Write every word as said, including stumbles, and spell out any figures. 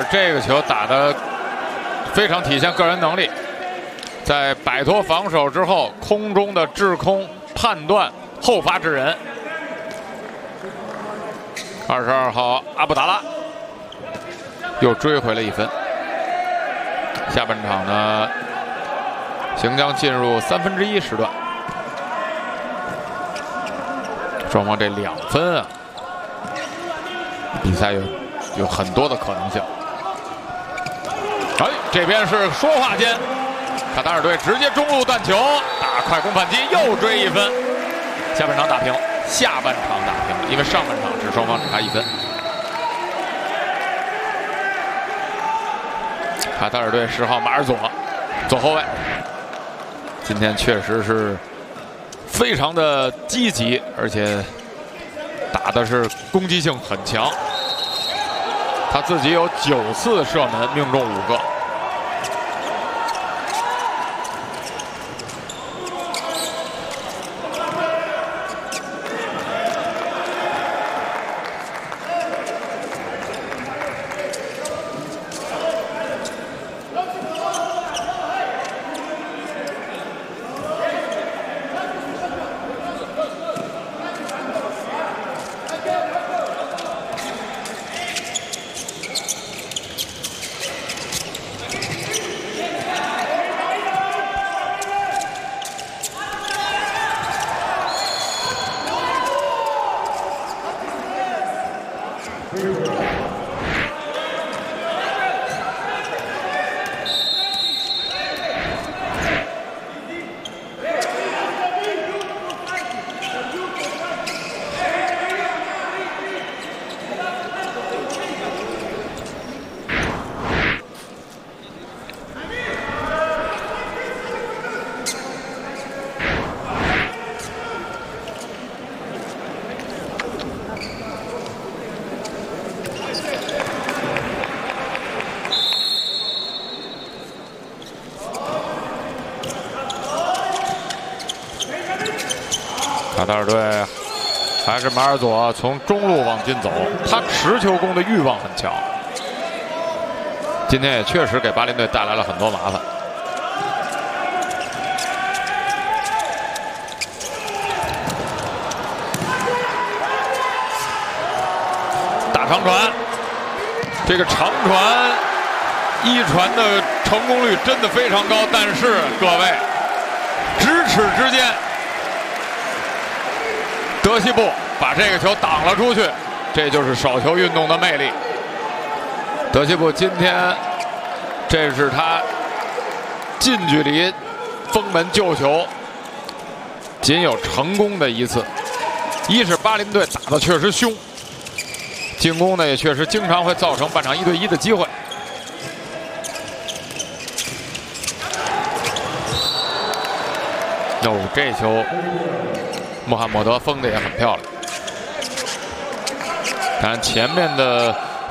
尔这个球打得非常体现个人能力，在摆脱防守之后，空中的制空判断后发制人。二十二号阿布达拉又追回了一分。下半场呢，行将进入三分之一时段，双方这两分啊，比赛有有很多的可能性。哎，这边是说话间，卡塔尔队直接中路断球，打快攻反击，又追一分。下半场打平，下半场打平，因为上半场是双方只差一分。卡塔尔队十号马尔佐，左后卫，今天确实是非常的积极，而且打的是攻击性很强。他自己有九次射门，命中五个。卡塔尔队还是马尔佐从中路往进走，他持球攻的欲望很强。今天也确实给巴林队带来了很多麻烦。大长传，这个长传一传的成功率真的非常高，但是各位，咫尺之间。德西布把这个球挡了出去，这就是手球运动的魅力。德西布今天这是他近距离封门救球仅有成功的一次。一是巴林队打得确实凶，进攻呢也确实经常会造成半场一对一的机会。哦，这球穆罕默德封的也很漂亮，当然前面的